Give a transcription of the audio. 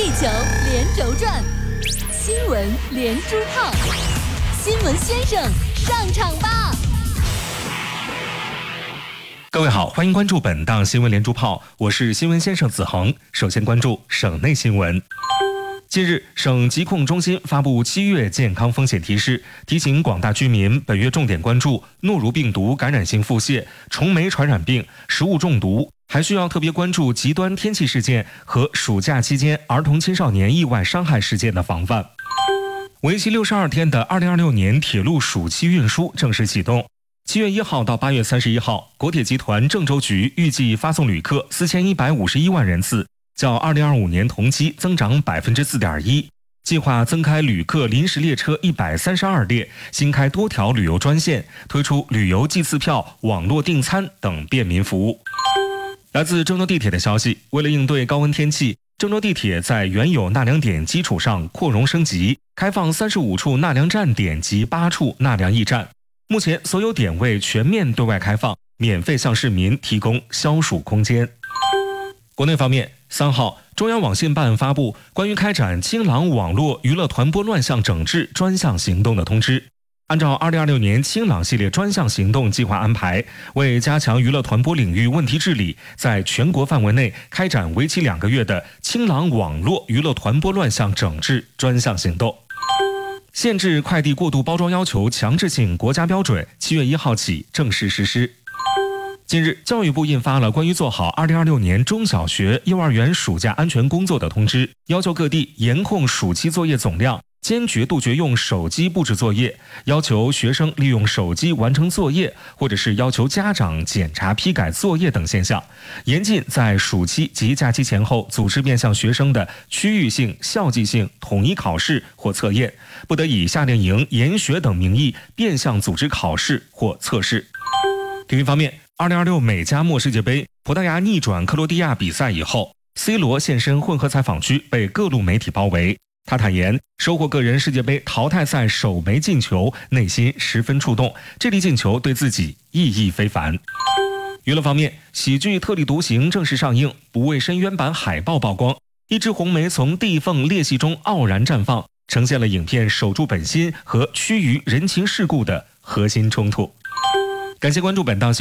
地球连轴转，新闻连珠炮，新闻先生上场吧！ 各位好，欢迎关注本档新闻连珠炮，我是新闻先生子恒。首先关注省内新闻。近日，省疾控中心发布7月健康风险提示，提醒广大居民本月重点关注诺如病毒感染性腹泻、虫媒传染病、食物中毒，还需要特别关注极端天气事件和暑假期间儿童青少年意外伤害事件的防范。为期62天的2026年铁路暑期运输正式启动。7月1号到8月31号，国铁集团郑州局预计发送旅客4151万人次，较2025年同期增长 4.1%， 计划增开旅客临时列车132列，新开多条旅游专线，推出旅游季次票、网络订餐等便民服务。来自郑州地铁的消息，为了应对高温天气，郑州地铁在原有纳凉点基础上扩容升级，开放35处纳凉站点及8处纳凉驿站。目前所有点位全面对外开放，免费向市民提供消暑空间。国内方面，3号，中央网信办发布关于开展清朗网络娱乐团播乱象整治专项行动的通知。按照2026年清朗系列专项行动计划安排，为加强娱乐团播领域问题治理，在全国范围内开展为期2个月的清朗网络娱乐团播乱象整治专项行动。限制快递过度包装要求强制性国家标准7月1号起正式实施。近日，教育部印发了关于做好2026年中小学、幼儿园暑假安全工作的通知，要求各地严控暑期作业总量，坚决杜绝用手机布置作业，要求学生利用手机完成作业，或者是要求家长检查批改作业等现象，严禁在暑期及假期前后组织面向学生的区域性、校际性统一考试或测验，不得以夏令营、研学等名义变相组织考试或测试。体育方面，2026美加墨世界杯，葡萄牙逆转克罗地亚比赛以后 ，C 罗现身混合采访区，被各路媒体包围。他坦言，收获个人世界杯淘汰赛首枚进球，内心十分触动，这粒进球对自己意义非凡。娱乐方面，喜剧《特立独行》正式上映，不畏深渊版海报曝光，一枝红梅从地缝裂隙中傲然绽放，呈现了影片守住本心和趋于人情世故的核心冲突。感谢关注本档